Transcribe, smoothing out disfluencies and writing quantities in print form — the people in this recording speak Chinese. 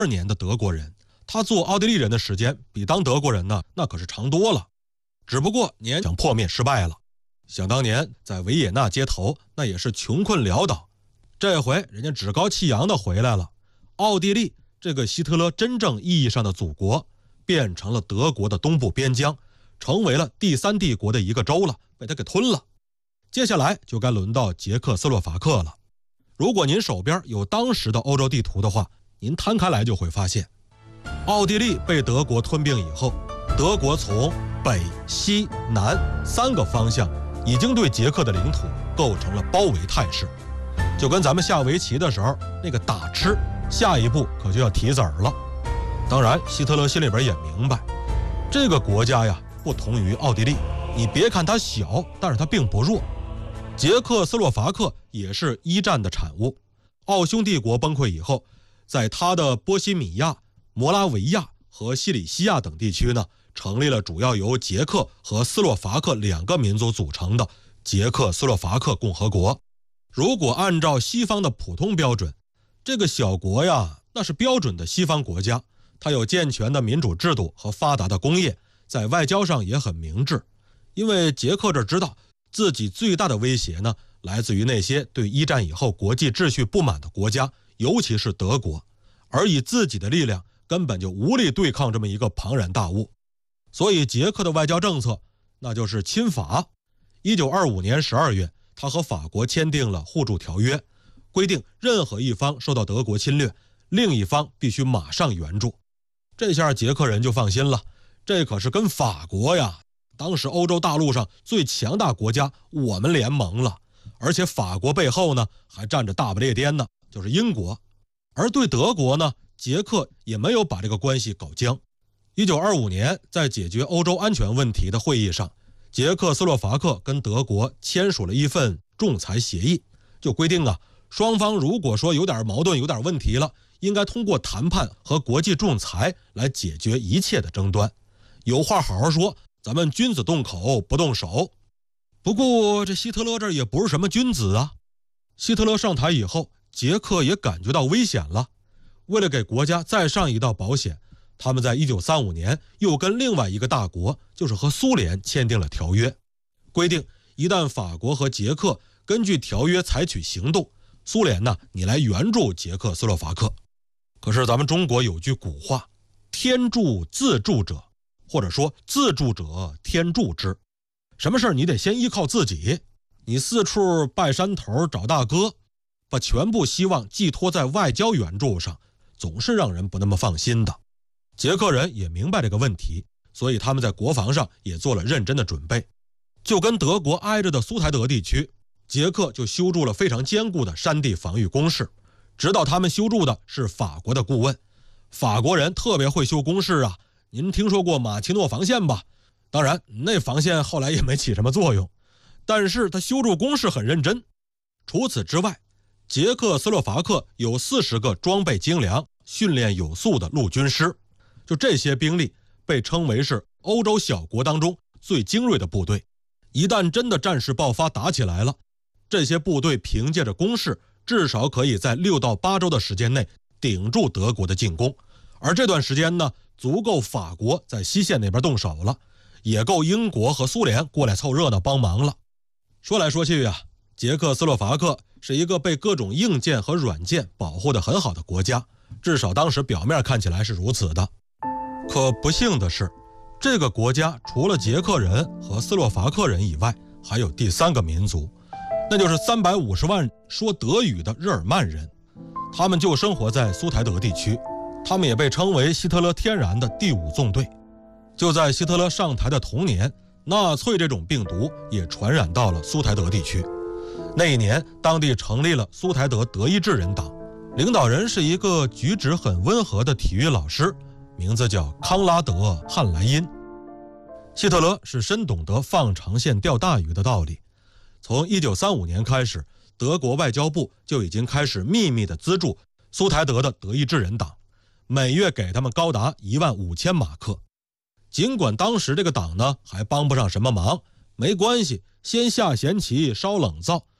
年的德国人，他做奥地利人的时间比当德国人呢那可是长多了。只不过年想破灭失败了。想当年在维也纳街头，那也是穷困潦倒，这回人家趾高气扬的回来了。奥地利这个希特勒真正意义上的祖国，变成了德国的东部边疆，成为了第三帝国的一个州了，被他给吞了。接下来就该轮到捷克斯洛伐克了。如果您手边有当时的欧洲地图的话，您摊开来就会发现，奥地利被德国吞并以后，德国从北、西、南3个方向已经对捷克的领土构成了包围态势，就跟咱们下围棋的时候那个打吃，下一步可就要提子儿了。当然希特勒心里边也明白，这个国家呀不同于奥地利，你别看它小，但是它并不弱。捷克斯洛伐克也是一战的产物，奥匈帝国崩溃以后，在它的波西米亚、摩拉维亚和西里西亚等地区呢，成立了主要由捷克和斯洛伐克2个民族组成的捷克斯洛伐克共和国。如果按照西方的普通标准，这个小国呀，那是标准的西方国家，它有健全的民主制度和发达的工业，在外交上也很明智。因为捷克这知道自己最大的威胁呢，来自于那些对一战以后国际秩序不满的国家，尤其是德国，而以自己的力量根本就无力对抗这么一个庞然大物。所以捷克的外交政策那就是亲法。1925年12月，他和法国签订了互助条约，规定任何一方受到德国侵略，另一方必须马上援助。这下捷克人就放心了，这可是跟法国呀，当时欧洲大陆上最强大国家我们联盟了，而且法国背后呢还站着大不列颠呢，就是英国。而对德国呢，捷克也没有把这个关系搞僵。1925年，在解决欧洲安全问题的会议上，捷克斯洛伐克跟德国签署了一份仲裁协议，就规定啊，双方如果说有点矛盾、有点问题了，应该通过谈判和国际仲裁来解决一切的争端。有话好好说，咱们君子动口不动手。不过这希特勒这也不是什么君子啊。希特勒上台以后，捷克也感觉到危险了。为了给国家再上一道保险，他们在1935年又跟另外一个大国，就是和苏联签订了条约，规定一旦法国和捷克根据条约采取行动，苏联呢，你来援助捷克斯洛伐克。可是咱们中国有句古话，天助自助者，或者说自助者天助之。什么事你得先依靠自己，你四处拜山头找大哥，把全部希望寄托在外交援助上，总是让人不那么放心的。捷克人也明白这个问题，所以他们在国防上也做了认真的准备。就跟德国挨着的苏台德地区，捷克就修筑了非常坚固的山地防御工事，指导他们修筑的是法国的顾问。法国人特别会修工事啊，您听说过马奇诺防线吧？当然那防线后来也没起什么作用，但是他修筑工事很认真。除此之外，捷克斯洛伐克有40个装备精良、训练有素的陆军师，就这些兵力被称为是欧洲小国当中最精锐的部队。一旦真的战事爆发打起来了，这些部队凭借着攻势，至少可以在6到8周的时间内顶住德国的进攻。而这段时间呢，足够法国在西线那边动手了，也够英国和苏联过来凑热闹帮忙了。说来说去啊，捷克斯洛伐克是一个被各种硬件和软件保护得很好的国家，至少当时表面看起来是如此的。可不幸的是，这个国家除了捷克人和斯洛伐克人以外，还有第3个民族，那就是350万说德语的日耳曼人。他们就生活在苏台德地区，他们也被称为希特勒天然的第5纵队。就在希特勒上台的同年，纳粹这种病毒也传染到了苏台德地区。那一年，当地成立了苏台德德意志人党，领导人是一个举止很温和的体育老师，名字叫康拉德·汉莱因。希特勒是深懂得放长线钓大鱼的道理。从1935年开始，德国外交部就已经开始秘密地资助苏台德的德意志人党，每月给他们高达15000马克。尽管当时这个党呢还帮不上什么忙，没关系，先下闲棋烧冷灶，